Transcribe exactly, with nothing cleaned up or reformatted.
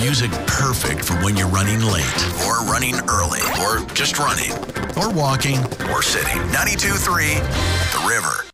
Music perfect for when you're running late, or running early, or just running, or walking, or sitting. ninety-two point three, The River.